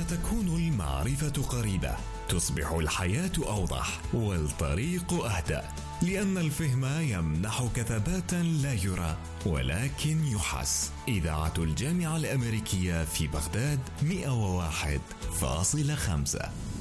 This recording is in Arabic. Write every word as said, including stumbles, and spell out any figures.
وتكون المعرفة قريبة، تصبح الحياة أوضح والطريق أهدى، لأن الفهم يمنحك ثباتا لا يرى ولكن يحس. إذاعة الجامعة الأمريكية في بغداد مئة وواحد فاصلة خمسة.